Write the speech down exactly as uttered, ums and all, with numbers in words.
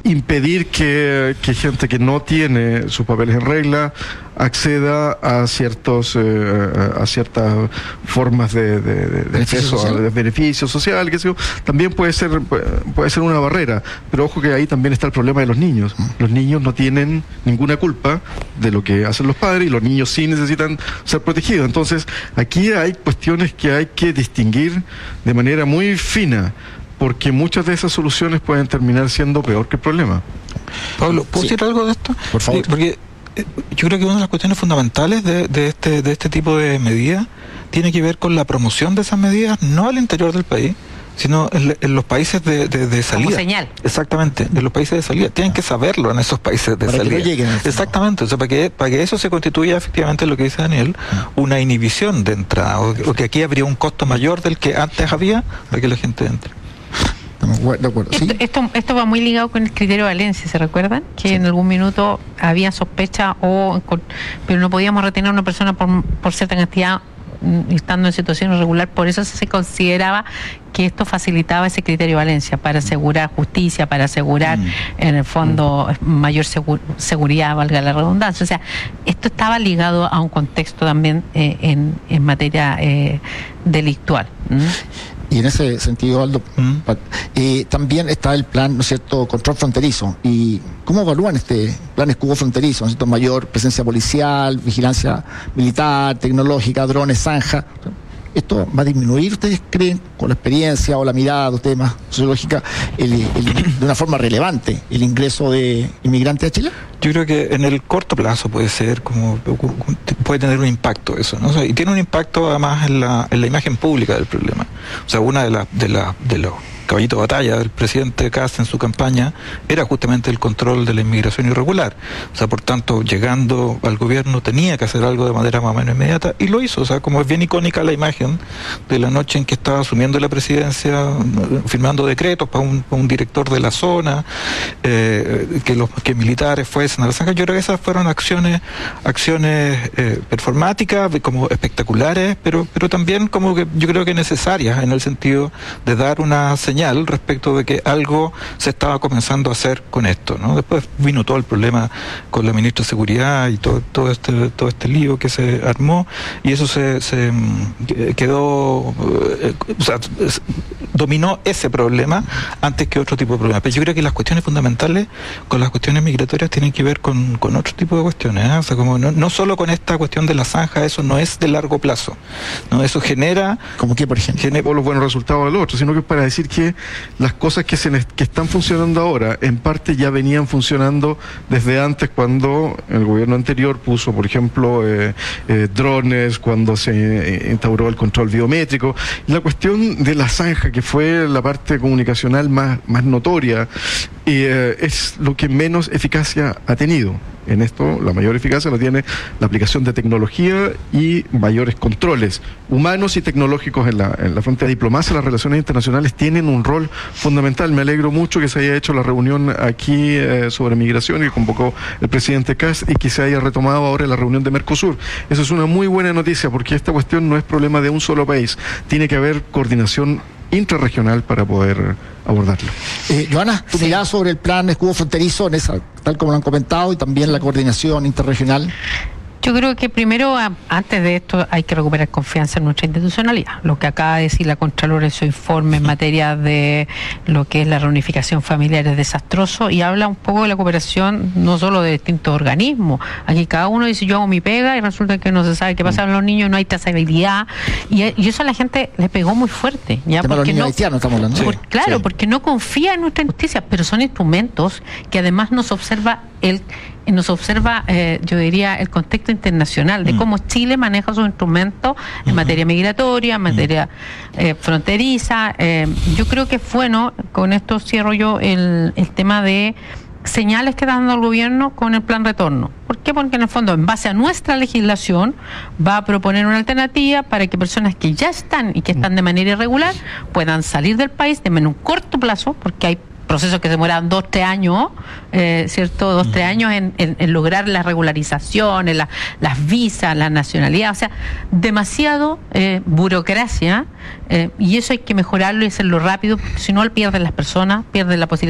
impedir que, que gente que no tiene sus papeles en regla acceda a ciertos eh, a ciertas formas de, de, de, de acceso a de beneficio social, que sé yo, también puede ser puede ser una barrera, pero ojo que ahí también está el problema de los niños. Los niños no tienen ninguna culpa de lo que hacen los padres y los niños sí necesitan ser protegidos. Entonces aquí hay cuestiones que hay que distinguir de manera muy fina, porque muchas de esas soluciones pueden terminar siendo peor que el problema. Pablo, ¿puedo sí. decir algo de esto? Por favor. Porque yo creo que una de las cuestiones fundamentales de, de, este, de este tipo de medidas tiene que ver con la promoción de esas medidas, no al interior del país, sino en, en los países de, de, de salida. Como señal. Exactamente, en los países de salida. Tienen que saberlo en esos países de para salida. Que no lleguen. Exactamente, o sea, para que, para que eso se constituya efectivamente lo que dice Daniel, una inhibición de entrada, o, o que aquí habría un costo mayor del que antes había para que la gente entre. De acuerdo, ¿sí? esto, esto, esto va muy ligado con el criterio de Valencia, ¿se recuerdan? Que sí. En algún minuto había sospecha, o pero no podíamos retener a una persona por, por cierta cantidad estando en situación irregular, por eso se consideraba que esto facilitaba ese criterio de Valencia, para asegurar justicia, para asegurar mm. en el fondo mm. mayor segur, seguridad, valga la redundancia. O sea, esto estaba ligado a un contexto también eh, en, en materia eh, delictual. ¿Mm? Y en ese sentido, Aldo, mm. eh, también está el plan, ¿no es cierto?, control fronterizo. ¿Y cómo evalúan este plan escudo fronterizo? ¿No es cierto? Mayor presencia policial, vigilancia militar, tecnológica, drones, zanja. ¿Esto va a disminuir, ustedes creen, con la experiencia o la mirada de ustedes más sociológica, el, el, de una forma relevante, el ingreso de inmigrantes a Chile? Yo creo que en el corto plazo puede ser, como puede tener un impacto eso, ¿no? O sea, y tiene un impacto además en la, en la imagen pública del problema. O sea, una de las de la, de los caballitos de batalla del presidente Kast en su campaña era justamente el control de la inmigración irregular. O sea, por tanto, llegando al gobierno tenía que hacer algo de manera más o menos inmediata, y lo hizo. O sea, como es bien icónica la imagen de la noche en que estaba asumiendo la presidencia, firmando decretos para un, para un director de la zona, eh, que los que militares fuesen a la zanja. Yo creo que esas fueron acciones acciones eh, performáticas, como espectaculares, pero pero también como que yo creo que necesarias, en el sentido de dar una señal respecto de que algo se estaba comenzando a hacer con esto, ¿no? Después vino todo el problema con la ministra de Seguridad y todo, todo este todo este lío que se armó, y eso se, se quedó, eh, o sea, dominó ese problema antes que otro tipo de problemas. Pero yo creo que las cuestiones fundamentales con las cuestiones migratorias tienen que ver con, con otro tipo de cuestiones, ¿eh? O sea, como no, no solo con esta cuestión de la zanja, eso no es de largo plazo, ¿no? Eso genera... ¿Como qué, por ejemplo? Genera los buenos resultados del otro, sino que es para decir que las cosas que, se, que están funcionando ahora, en parte ya venían funcionando desde antes, cuando el gobierno anterior puso, por ejemplo, eh, eh, drones, cuando se eh, instauró el control biométrico. La cuestión de la zanja, que fue la parte comunicacional más, más notoria, eh, es lo que menos eficacia ha tenido. En esto, la mayor eficacia la tiene la aplicación de tecnología y mayores controles humanos y tecnológicos en la, en la frontera. La diplomacia y las relaciones internacionales tienen un rol fundamental. Me alegro mucho que se haya hecho la reunión aquí eh, sobre migración, que convocó el presidente Kast, y que se haya retomado ahora la reunión de Mercosur. Eso es una muy buena noticia, porque esta cuestión no es problema de un solo país. Tiene que haber coordinación intrarregional para poder abordarlo. Eh, Joana, tu sí. mirada sobre el plan escudo fronterizo, en esa, tal como lo han comentado, y también la coordinación interregional. Yo creo que primero, antes de esto, hay que recuperar confianza en nuestra institucionalidad. Lo que acaba de decir la Contralora en su informe en materia de lo que es la reunificación familiar es desastroso, y habla un poco de la cooperación no solo de distintos organismos. Aquí cada uno dice: yo hago mi pega, y resulta que no se sabe qué pasa con los niños, no hay trazabilidad, y, y eso a la gente le pegó muy fuerte. ¿Ya? Porque los niños no, haitianos estamos hablando. Por, claro, sí. porque no confía en nuestra justicia, pero son instrumentos que además nos observa el nos observa, eh, yo diría, el contexto internacional de mm. cómo Chile maneja sus instrumentos en uh-huh. materia migratoria, en materia eh, fronteriza. Eh, yo creo que es bueno, con esto cierro yo el, el tema de señales que está dando el gobierno con el plan retorno. ¿Por qué? Porque en el fondo, en base a nuestra legislación, va a proponer una alternativa para que personas que ya están y que están de manera irregular puedan salir del país de menos un corto plazo, porque hay procesos que se demoran dos, tres años, eh, ¿cierto? Dos, tres años en, en, en lograr las regularizaciones, la, las visas, la nacionalidad, o sea, demasiado eh, burocracia, eh, y eso hay que mejorarlo y hacerlo rápido, porque si no pierden las personas, pierden la posibilidad